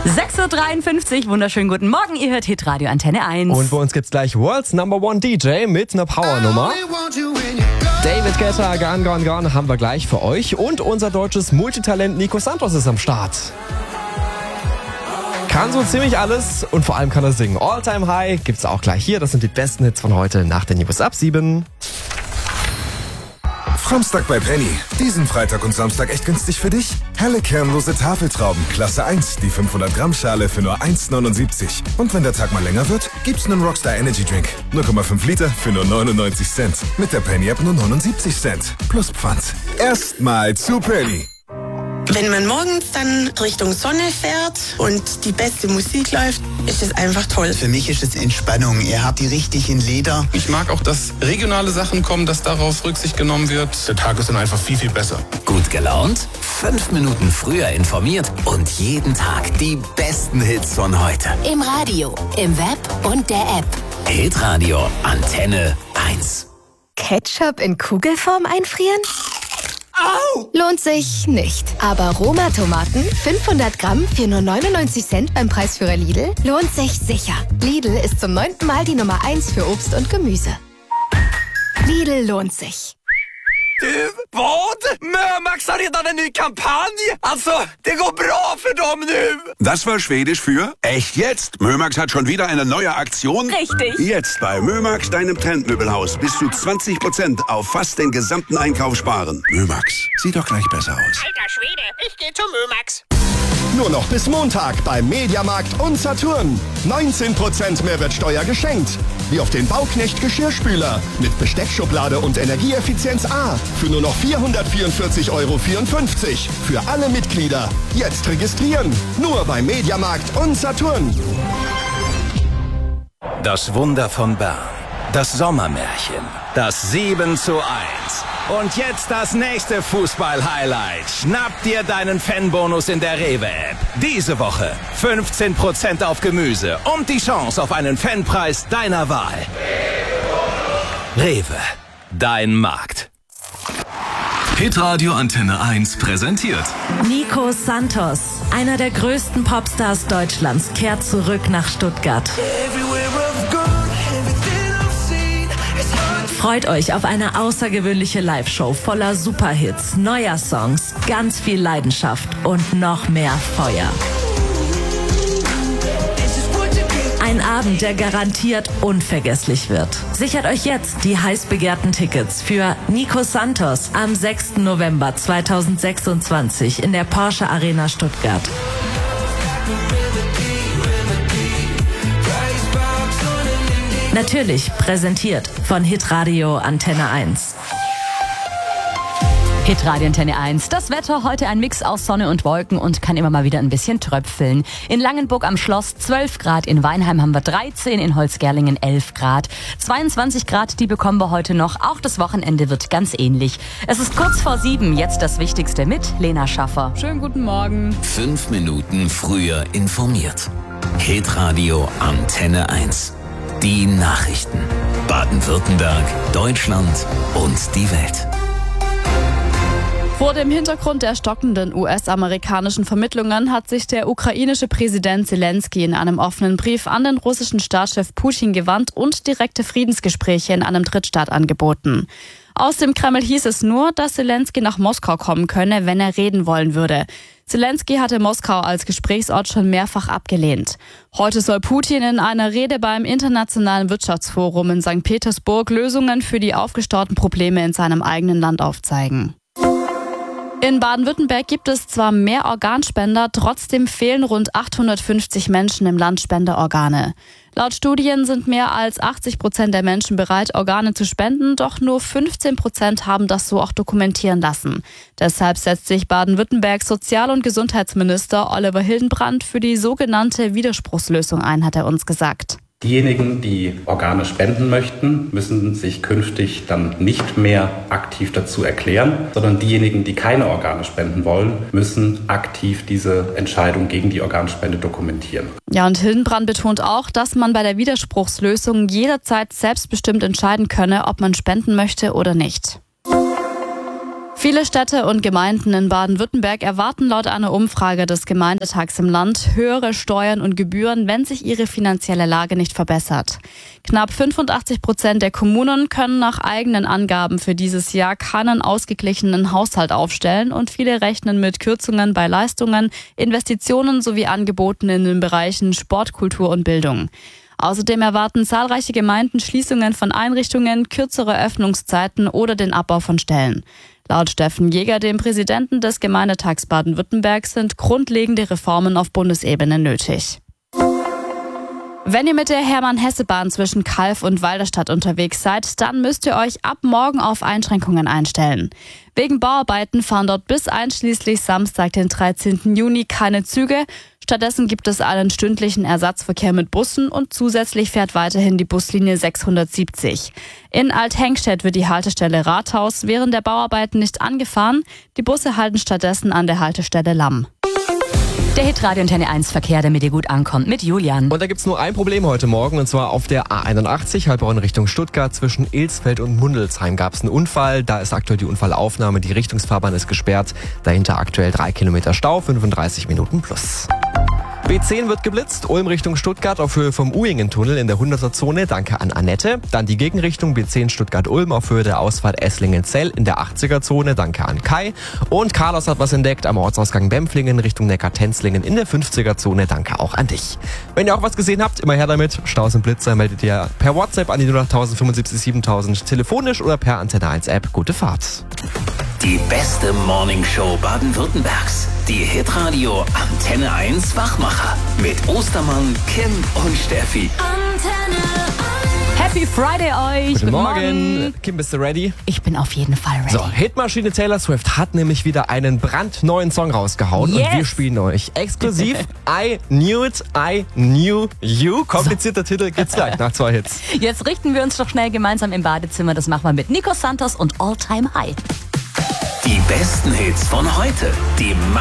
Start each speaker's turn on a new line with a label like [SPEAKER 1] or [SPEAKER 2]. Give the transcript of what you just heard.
[SPEAKER 1] 6.53 Uhr, wunderschönen guten Morgen, ihr hört Hitradio Antenne 1.
[SPEAKER 2] Und bei uns gibt's gleich World's Number One DJ mit einer Powernummer. David Guetta, Gone, Gone, Gone haben wir gleich für euch. Und unser deutsches Multitalent Nico Santos ist am Start. Kann so ziemlich alles und vor allem kann er singen. All Time High gibt's auch gleich hier. Das sind die besten Hits von heute nach den News ab 7.
[SPEAKER 3] Samstag bei Penny. Diesen Freitag und Samstag echt günstig für dich? Helle kernlose Tafeltrauben, Klasse 1, die 500 Gramm Schale für nur 1,79. Und wenn der Tag mal länger wird, gibt's einen Rockstar Energy Drink. 0,5 Liter für nur 99 Cent. Mit der Penny App nur 79 Cent. Plus Pfand. Erstmal zu Penny.
[SPEAKER 4] Wenn man morgens dann Richtung Sonne fährt und die beste Musik läuft, ist es einfach toll.
[SPEAKER 5] Für mich ist es Entspannung. Ihr habt die richtig in Leder.
[SPEAKER 6] Ich mag auch, dass regionale Sachen kommen, dass darauf Rücksicht genommen wird. Der Tag ist dann einfach viel, viel besser.
[SPEAKER 7] Gut gelaunt, 5 Minuten früher informiert und jeden Tag die besten Hits von heute.
[SPEAKER 8] Im Radio, im Web und der App.
[SPEAKER 7] Hitradio Antenne 1.
[SPEAKER 8] Ketchup in Kugelform einfrieren? Au! Lohnt sich nicht. Aber Roma-Tomaten, 500 Gramm für nur 99 Cent beim Preisführer Lidl, lohnt sich sicher. Lidl ist zum 9. Mal die Nummer 1 für Obst und Gemüse. Lidl lohnt sich.
[SPEAKER 9] Du, vad? Mömax har redan en ny kampanj. Alltså, det går bra för dem nu.
[SPEAKER 10] Das war Schwedisch für echt jetzt. Mömax hat schon wieder eine neue Aktion.
[SPEAKER 1] Richtig.
[SPEAKER 10] Jetzt bei Mömax, deinem Trendmöbelhaus, bis zu 20% auf fast den gesamten Einkauf sparen. Mömax, sieht doch gleich besser aus.
[SPEAKER 11] Alter Schwede, ich geh zu Mömax.
[SPEAKER 12] Nur noch bis Montag beim Mediamarkt und Saturn. 19% Mehrwertsteuer geschenkt. Wie auf den Bauknecht Geschirrspüler mit Besteckschublade und Energieeffizienz A. Für nur noch 444,54 € für alle Mitglieder. Jetzt registrieren. Nur beim Mediamarkt und Saturn.
[SPEAKER 7] Das Wunder von Bern. Das Sommermärchen. Das 7:1. Und jetzt das nächste Fußball-Highlight. Schnapp dir deinen Fanbonus in der Rewe-App. Diese Woche 15% auf Gemüse und die Chance auf einen Fanpreis deiner Wahl. Rewe, dein Markt.
[SPEAKER 13] Hitradio Antenne 1 präsentiert
[SPEAKER 1] Nico Santos, einer der größten Popstars Deutschlands, kehrt zurück nach Stuttgart. Freut euch auf eine außergewöhnliche Live-Show voller Superhits, neuer Songs, ganz viel Leidenschaft und noch mehr Feuer. Ein Abend, der garantiert unvergesslich wird. Sichert euch jetzt die heiß begehrten Tickets für Nico Santos am 6. November 2026 in der Porsche Arena Stuttgart. Natürlich präsentiert von Hitradio Antenne 1. Hitradio Antenne 1. Das Wetter heute ein Mix aus Sonne und Wolken und kann immer mal wieder ein bisschen tröpfeln. In Langenburg am Schloss 12 Grad, in Weinheim haben wir 13, in Holzgerlingen 11 Grad. 22 Grad, die bekommen wir heute noch. Auch das Wochenende wird ganz ähnlich. Es ist kurz vor 7, jetzt das Wichtigste mit Lena Schaffer.
[SPEAKER 14] Schönen guten Morgen.
[SPEAKER 7] 5 Minuten früher informiert. Hitradio Antenne 1. Die Nachrichten. Baden-Württemberg, Deutschland und die Welt.
[SPEAKER 14] Vor dem Hintergrund der stockenden US-amerikanischen Vermittlungen hat sich der ukrainische Präsident Zelensky in einem offenen Brief an den russischen Staatschef Putin gewandt und direkte Friedensgespräche in einem Drittstaat angeboten. Aus dem Kreml hieß es nur, dass Zelensky nach Moskau kommen könne, wenn er reden wollen würde. Zelensky hatte Moskau als Gesprächsort schon mehrfach abgelehnt. Heute soll Putin in einer Rede beim Internationalen Wirtschaftsforum in St. Petersburg Lösungen für die aufgestauten Probleme in seinem eigenen Land aufzeigen. In Baden-Württemberg gibt es zwar mehr Organspender, trotzdem fehlen rund 850 Menschen im Land Spenderorgane. Laut Studien sind mehr als 80% der Menschen bereit, Organe zu spenden, doch nur 15% haben das so auch dokumentieren lassen. Deshalb setzt sich Baden-Württembergs Sozial- und Gesundheitsminister Oliver Hildenbrand für die sogenannte Widerspruchslösung ein, hat er uns gesagt.
[SPEAKER 15] Diejenigen, die Organe spenden möchten, müssen sich künftig dann nicht mehr aktiv dazu erklären, sondern diejenigen, die keine Organe spenden wollen, müssen aktiv diese Entscheidung gegen die Organspende dokumentieren.
[SPEAKER 14] Ja, und Hildenbrand betont auch, dass man bei der Widerspruchslösung jederzeit selbstbestimmt entscheiden könne, ob man spenden möchte oder nicht. Viele Städte und Gemeinden in Baden-Württemberg erwarten laut einer Umfrage des Gemeindetags im Land höhere Steuern und Gebühren, wenn sich ihre finanzielle Lage nicht verbessert. Knapp 85% der Kommunen können nach eigenen Angaben für dieses Jahr keinen ausgeglichenen Haushalt aufstellen und viele rechnen mit Kürzungen bei Leistungen, Investitionen sowie Angeboten in den Bereichen Sport, Kultur und Bildung. Außerdem erwarten zahlreiche Gemeinden Schließungen von Einrichtungen, kürzere Öffnungszeiten oder den Abbau von Stellen. Laut Steffen Jäger, dem Präsidenten des Gemeindetags Baden-Württemberg, sind grundlegende Reformen auf Bundesebene nötig. Wenn ihr mit der Hermann-Hesse-Bahn zwischen Calw und Walderstadt unterwegs seid, dann müsst ihr euch ab morgen auf Einschränkungen einstellen. Wegen Bauarbeiten fahren dort bis einschließlich Samstag, den 13. Juni, keine Züge. Stattdessen gibt es einen stündlichen Ersatzverkehr mit Bussen und zusätzlich fährt weiterhin die Buslinie 670. In Althengstedt wird die Haltestelle Rathaus während der Bauarbeiten nicht angefahren. Die Busse halten stattdessen an der Haltestelle Lamm.
[SPEAKER 1] Der Hitradio Antenne 1 Verkehr, damit ihr gut ankommt, mit Julian.
[SPEAKER 2] Und da gibt's nur ein Problem heute Morgen, und zwar auf der A81, Heilbronn Richtung Stuttgart. Zwischen Ilsfeld und Mundelsheim gab's einen Unfall. Da ist aktuell die Unfallaufnahme. Die Richtungsfahrbahn ist gesperrt. Dahinter aktuell 3 Kilometer Stau, 35 Minuten plus. B10 wird geblitzt, Ulm Richtung Stuttgart auf Höhe vom Uingen-Tunnel in der 100er-Zone. Danke an Annette. Dann die Gegenrichtung B10 Stuttgart-Ulm auf Höhe der Ausfahrt Esslingen-Zell in der 80er-Zone. Danke an Kai. Und Carlos hat was entdeckt am Ortsausgang Bempflingen Richtung Neckar-Tenzlingen in der 50er-Zone. Danke auch an dich. Wenn ihr auch was gesehen habt, immer her damit. Staus und Blitzer meldet ihr per WhatsApp an die 08000 75 7000, telefonisch oder per Antenne 1 App. Gute Fahrt.
[SPEAKER 7] Die beste Morningshow Baden-Württembergs. Die Hitradio Antenne 1 Wachmacher. Mit Ostermann, Kim und Steffi.
[SPEAKER 1] Antenne 1. Happy Friday euch.
[SPEAKER 2] Guten Morgen. Kim, bist du ready?
[SPEAKER 1] Ich bin auf jeden Fall ready.
[SPEAKER 2] So, Hitmaschine Taylor Swift hat nämlich wieder einen brandneuen Song rausgehauen.
[SPEAKER 1] Yes.
[SPEAKER 2] Und wir spielen euch exklusiv I Knew It, I Knew You. Komplizierter Titel, geht's gleich nach 2 Hits.
[SPEAKER 1] Jetzt richten wir uns doch schnell gemeinsam im Badezimmer. Das machen wir mit Nico Santos und All Time High.
[SPEAKER 7] Die besten Hits von heute. Die